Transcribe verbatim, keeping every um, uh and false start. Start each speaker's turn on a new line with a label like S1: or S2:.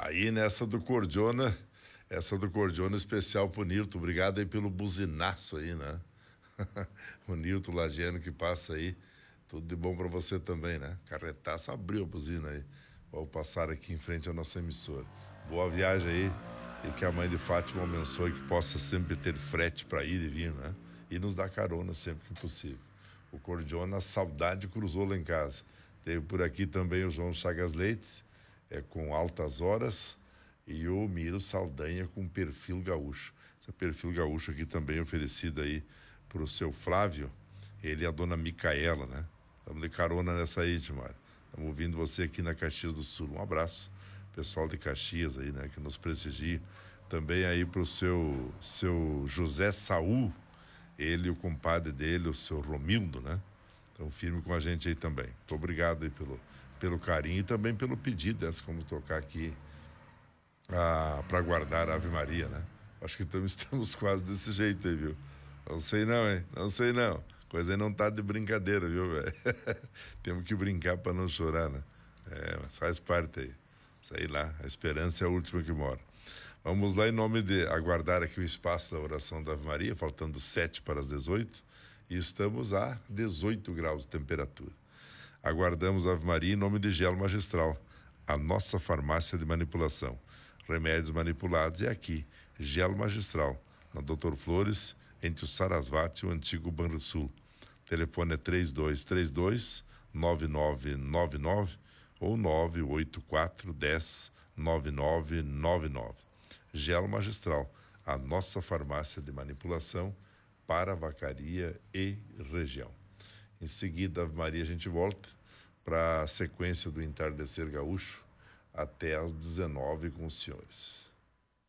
S1: Aí nessa do Cordiona, essa do Cordiona especial pro Nilton. Obrigado aí pelo buzinaço aí, né? O Nilton Lagiano que passa aí. Tudo de bom para você também, né? Carretaço abriu a buzina aí. Vou passar aqui em frente à nossa emissora. Boa viagem aí e que a mãe de Fátima abençoe, que possa sempre ter frete para ir e vir, né? E nos dar carona sempre que possível. O Cordiona, a saudade cruzou lá em casa. Teve por aqui também o João Chagas Leite, é, com Altas Horas, e o Miro Saldanha com Perfil Gaúcho. Esse Perfil Gaúcho aqui também oferecido aí pro seu Flávio, ele e a dona Micaela, né? Estamos de carona nessa aí, Timar. Estamos ouvindo você aqui na Caxias do Sul. Um abraço, pessoal de Caxias aí, né? Que nos prestigia. Também aí pro seu, seu José Saul, ele e o compadre dele, o seu Romildo, né? Estão firme com a gente aí também. Muito obrigado aí pelo, pelo carinho e também pelo pedido, dessa, como tocar aqui ah, para guardar a Ave Maria, né? Acho que tamo, estamos quase desse jeito aí, viu? Não sei não, hein? Não sei não. Coisa aí não tá de brincadeira, viu, velho? Temos que brincar para não chorar, né? É, mas faz parte aí. Sei lá, a esperança é a última que mora. Vamos lá, em nome de aguardar aqui o espaço da oração da Ave Maria, faltando sete para as dezoito, e estamos a dezoito graus de temperatura. Aguardamos a Ave Maria em nome de Gelo Magistral, a nossa farmácia de manipulação. Remédios manipulados é aqui, Gelo Magistral, na doutor Flores, entre o Sarasvati e o antigo Banrisul. Telefone é três dois três dois, nove nove nove nove ou nove oito quatro, dez, nove nove nove nove. Gelo Magistral, a nossa farmácia de manipulação para Vacaria e região. Em seguida, Ave Maria, a gente volta para a sequência do Entardecer Gaúcho até às dezenove com os senhores.